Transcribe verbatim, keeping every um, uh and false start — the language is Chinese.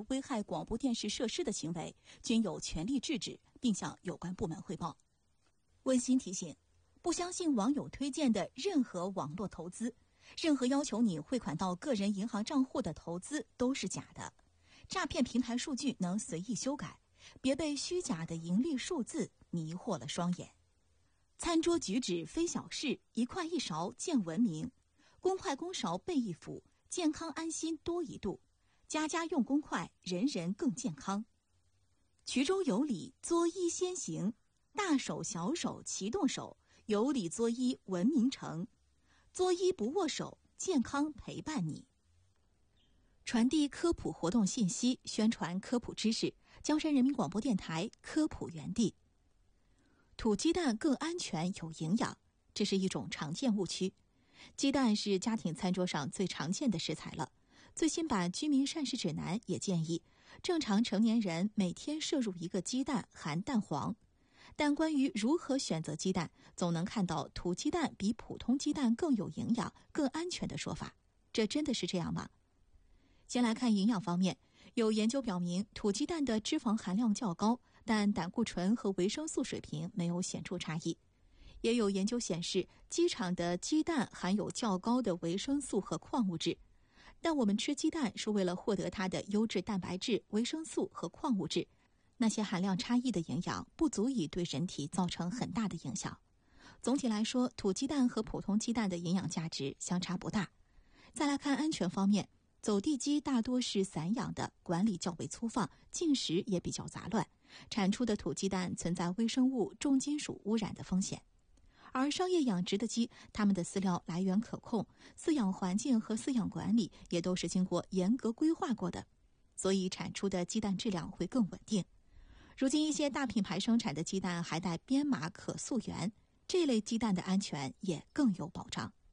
危害广播电视设施的行为，均有权利制止，并向有关部门汇报。温馨提醒：不相信网友推荐的任何网络投资，任何要求你汇款到个人银行账户的投资都是假的。诈骗平台数据能随意修改，别被虚假的盈利数字迷惑了双眼。餐桌举止非小事，一筷一勺见文明。公筷公勺备一辅，健康安心多一度。家家用公筷，人人更健康。衢州有礼，作揖先行。大手小手齐动手，有礼作揖文明成。作揖不握手，健康陪伴你。传递科普活动信息，宣传科普知识。江山人民广播电台科普园地。土鸡蛋更安全有营养，这是一种常见误区。鸡蛋是家庭餐桌上最常见的食材了。最新版居民膳食指南也建议，正常成年人每天摄入一个鸡蛋含蛋黄。但关于如何选择鸡蛋，总能看到土鸡蛋比普通鸡蛋更有营养、更安全的说法。这真的是这样吗？先来看营养方面，有研究表明，土鸡蛋的脂肪含量较高，但胆固醇和维生素水平没有显著差异。也有研究显示，鸡场的鸡蛋含有较高的维生素和矿物质。但我们吃鸡蛋是为了获得它的优质蛋白质、维生素和矿物质，那些含量差异的营养不足以对人体造成很大的影响。总体来说，土鸡蛋和普通鸡蛋的营养价值相差不大。再来看安全方面，走地鸡大多是散养的，管理较为粗放，进食也比较杂乱，产出的土鸡蛋存在微生物、重金属污染的风险。而商业养殖的鸡，它们的饲料来源可控，饲养环境和饲养管理也都是经过严格规划过的，所以产出的鸡蛋质量会更稳定。如今一些大品牌生产的鸡蛋还带编码可溯源，这类鸡蛋的安全也更有保障。